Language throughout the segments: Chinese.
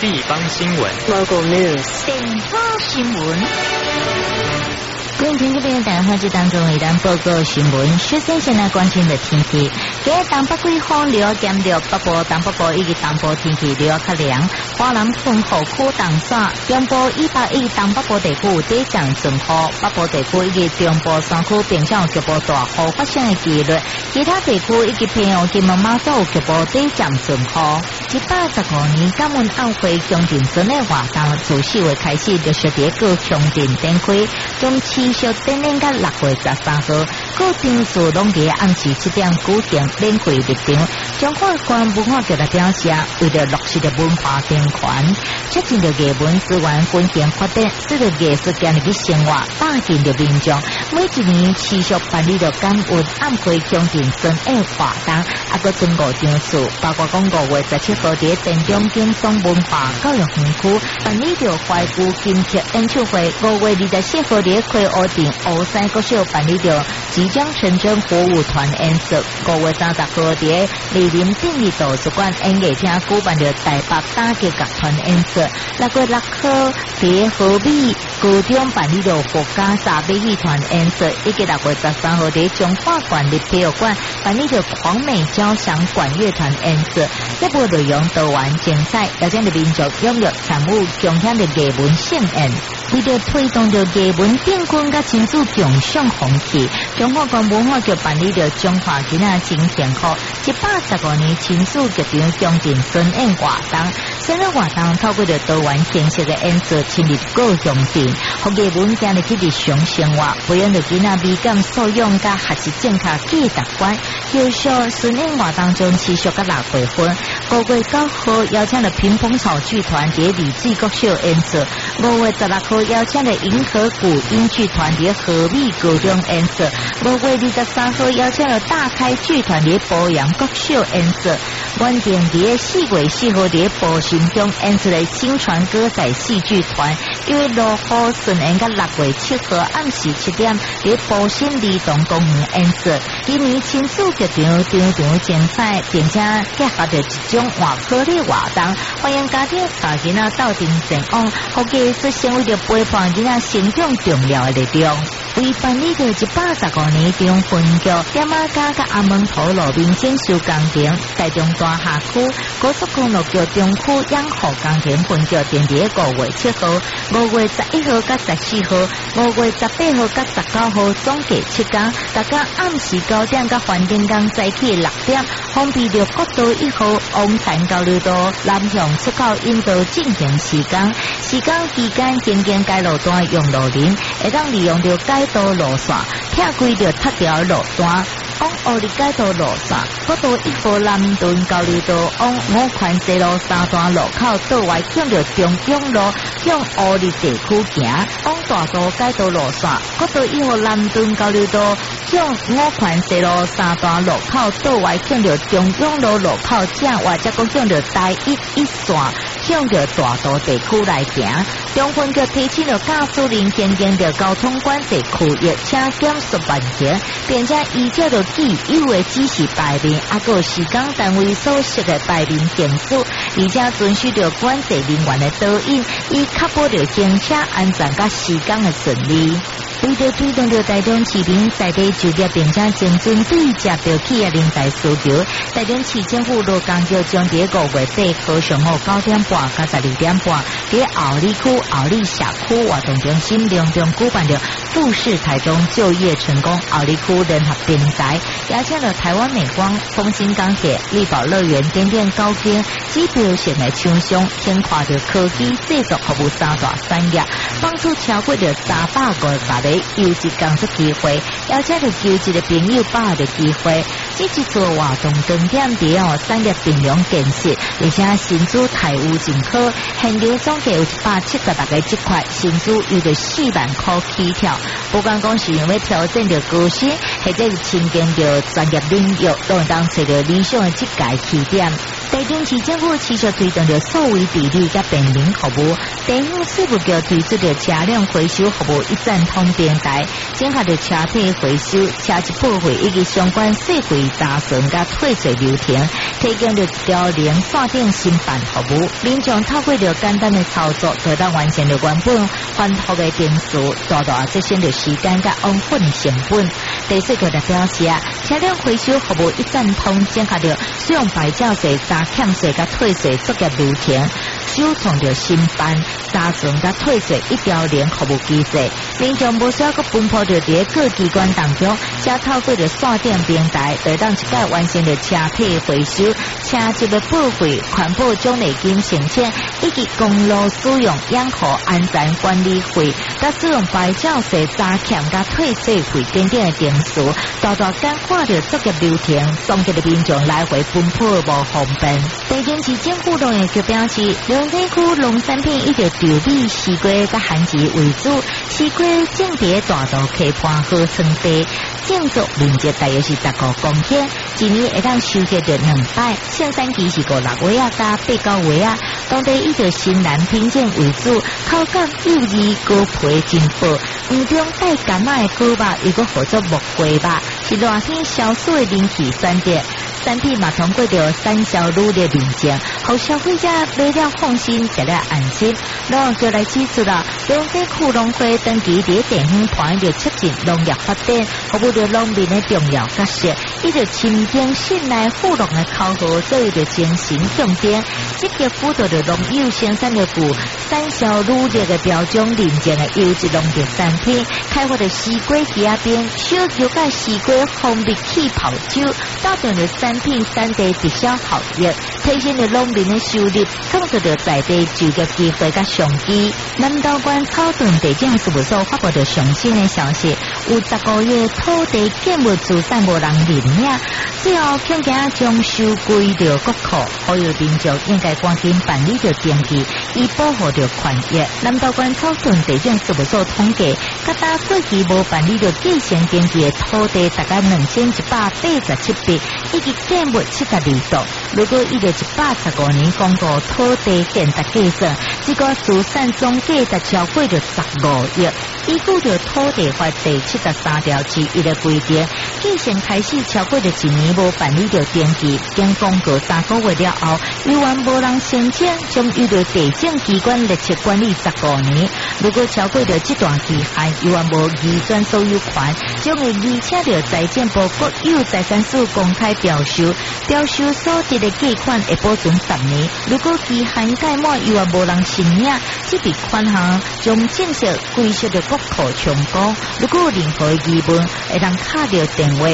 地方新闻 Local News 地方新闻。各位听众朋友，大家好，这当中为咱报告新闻。首先，先来关心的天气。今日东北季风流减到北部、东北部以及东部天气流较凉。华南分河区东山、中部以北以及东北部地区低降阵雨，北部地区以及中部山区并且有局部大雨发生的几率。其他地区以及平阳、金门、马祖有局部低降阵雨。115年港门奥会乡镇村的活动自4月开始，就是在各乡镇展开，将持续展演到6月13号。各场所拢在暗时7点举行免费入场。中华关文化局来表示，为了落实的文化宣传，促进着艺文资源分享发展，使得艺术家的生活打进着民众。每一年持续办理着港运暗会乡镇村的活动，个全5场次，包括5月17号在田中金松文化教育园区办理着怀古金曲演唱会，5月24号在魁梧镇湖山国小办理着即将成真火舞团演出，5月30号在梨林定义图书馆演艺厅举办着台北打击乐团演出，6月6号在河美高中办理着国家沙美戏团演出，以及6月13号在中华馆的体育馆办理着狂美交响管乐团演出。这部内容多元精彩，邀请的民众踊跃参与共享的艺文盛宴。为了推动着艺文变更甲亲子共享风气，中华关文化局办理着中华囡仔真幸福115年亲子剧场乡镇村演活动。村的活动透过着多元形式的演出，深入各乡镇，和艺文家的去日常生活，培养着囡仔美感素养甲学习正确价值观。就说村演活动中持续到6月份，5月9号邀请了屏风草剧团在李记国小演出，5月16号邀请了银河谷音剧团在和美高中演出，5月23号邀请了大开剧团在鄱阳国小演出。原定在4月4号在埔心中演出的新传歌仔戏剧团，因为落雨顺延到6月7号暗时7点在埔心儿童公园演出。今年亲子剧场场精彩，并且结合着一种活泼的活动，欢迎家长带囡仔斗阵前往，和艺术成为着陪伴囡仔成长重要的力量。为办理着115年中分局点马甲甲阿门头路面整修工程，台中大厦区高速公路局中区养护工程分局定在5月7号、5月11号甲14号、5月18号甲19号总计7天，大家暗时9点甲环境工早起6点，封闭着国道1号往潭交流道南向出口引道进行施工。施工期间，经街路段用路人会当利用着街道路线，拆开着拓条路段。往乌里街道路线，国道1号南屯交流道往五环西路3段路口倒外向着中央路向乌里地区行；往大道街道路线，国道1号南屯交流道向五环西路3段路口倒外向着中央路路口正，或者讲向着台1线向着大道地区来行。中分局提醒了驾驶人经经着交通管制区域，请检速慢行，并且依照着既有的指示牌面，个施工单位所设的牌面行驶，而且遵守着管制人员的导引，以确保着行车安全甲施工的顺利。为了推动着台中市民在地就业，并且精准对接着企业人才需求，台中市政府罗工局将在5月8号上午9点半到12点半，在后里区后里社区活动中心隆重举办着富士台中就业成功后里区联合平台，邀请了台湾美光、丰兴钢铁、力宝乐园等等高间指标性的厂商，横跨着科技、制作服务3大产业，放出超过着350个优质工作机会，邀请着求职的朋友把握着机会。这次做活动重点在产业并量建设，而且薪资泰污真好，现金总计有176个职缺，薪资有着4万块起跳。不管讲是因为挑战着高薪，或者是亲近着专业领域，都会当找着理想的职业起点。台中市政府持续推动着数位治理甲便民服务，地方税务局推出着车辆回收服务一站通平台，整合着车体回收、车籍报废以及相关税费查询甲退税流程，提供着一条零线顶申办服务。民众透过着简单的操作，得到完成着原本还托的点数，大大节省着时间甲往返的成本。第四个的表示啊，车辆回收服务一站通，整合着使用牌照税、查欠税甲退税作业流程，首创着申办、查询甲退税一条零服务机制。民众无需要去奔波着伫各机关当中，只透过着线顶平台，得当一概完成着车体回收、车籍的报废、环保奖励金申请，以及公路使用养护安全管理费，甲使用牌照税、查欠甲退税费等等的点数，大大简化着作业流程，送给的民众来回奔波无方便。地经市政府农业局表示，龙山区农产品以着稻米、西瓜甲番薯为主，西瓜种伫大道溪畔好村地，种植面积大约是15公顷，一年会当收获着2摆，盛产期是5、6月加8、9月啊。当地以着新兰品种为主，口感幼稚，果皮真薄，黄中带柑仔的果肉又搁合作木瓜肉，是热天消暑的人气选择。产品嘛通过着产销履历认证，让消费者买了放心，食了安心。农就来指出啦，龙山区农会长期伫地方团着促进农业发展，服务着农民的重要角色，以着亲近信赖富农的口号，作为着精神重点，积极辅导着农友生产着具产销履历的标准认证的优质农业产品，开发着西瓜机啊边，小牛甲西瓜蜂蜜气泡酒，打造着产品产地直销效益，提升着农民的收入，创造着在地就业机会甲商机。南投县草屯地政事务所发布着上新的消息，有15个土地建物资产无人认领，最后恐惊将收归着国库，呼吁民众应该赶紧办理着登记，以保护着权益。南投县草屯地政事务所统计，各大过去无办理着继承登记的土地大概2187笔，以及建物72栋。如果依着115年公告土地建达计算，这个资产总价达超过着15亿。依据着土地法第73条之1的规定，继承开始超过着1年无办理着登记，经公告3个月了后，依然无人申请，将遇到地政机关列册管理15年。如果超过着这段期限，依然无移转所有权，将会移请着财政部国有财产署公开标售，标售所得的价款会保存10年。如果期限届满，依然无人申领，这笔款项将正式归属着国库充公。如果有任何疑问，会当打着电话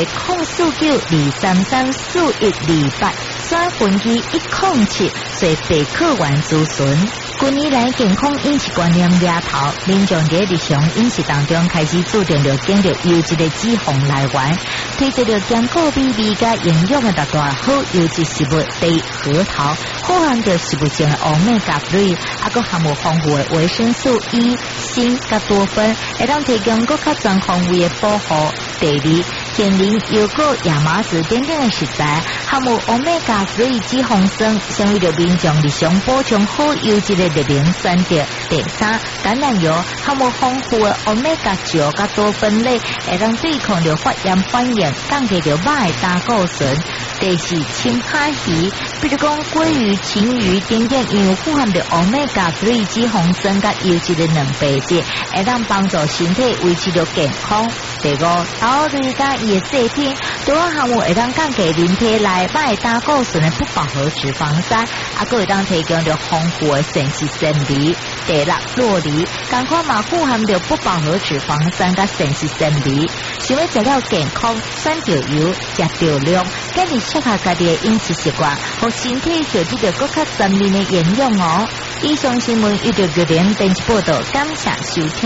049-233-4128，转分机107，随备客员咨询。近年来，健康饮食观念抓头，民众在日常饮食当中开始注重着选择优质的脂肪来源，推荐着坚果美味加营养的大大好优质食物，第一核桃，富含着食物性的欧米伽3，还佫含有丰富的维生素 E、锌加多酚，会当提供佫较全方位的保护。第二，杏仁、腰果、亚麻籽等等的食材，含有欧米伽3脂肪酸，成为着民众日常补充好优质的热量选择。第三，橄榄油含有丰富的欧米伽9加多酚类，会当对抗着发炎反应，降低着肉的胆固醇。第四，青海鱼，比如讲鲑鱼、青鱼等等，因为富含着欧米伽3脂肪酸加优质的蛋白质，会当帮助身体维持着健康。第五，豆类加伊的细片，都含有会当降低人体内歹胆固醇的不饱和脂肪酸，还佫会当提供着丰富的膳食纤维。第六，酪梨，同款嘛富含着不饱和脂肪酸加膳食纤维。想要食了健康，选着油，食着量，建议适合家己的饮食习惯，和身体获得着更加全面的营养哦。以上新闻由着热点编辑报道，感谢收听。